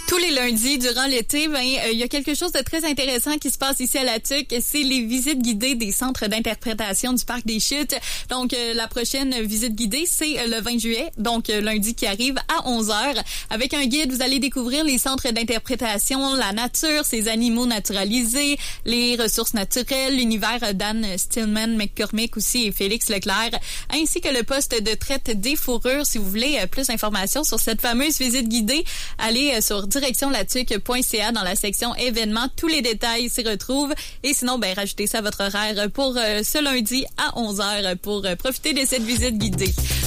Tous les lundis, durant l'été, il y a quelque chose de très intéressant qui se passe ici à la TUC. C'est les visites guidées des centres d'interprétation du Parc des Chutes. Donc, la prochaine visite guidée, c'est le 20 juillet, donc lundi qui arrive à 11h. Avec un guide, vous allez découvrir les centres d'interprétation, la nature, ses animaux naturalisés, les ressources naturelles, l'univers d'Anne Stillman McCormick aussi et Félix Leclerc, ainsi que le poste de traite des fourrures. Si vous voulez plus d'informations sur cette fameuse visite guidée, allez sur directionlatuc.ca dans la section événements. Tous les détails s'y retrouvent. Et sinon, rajoutez ça à votre horaire pour ce lundi à 11h pour profiter de cette visite guidée.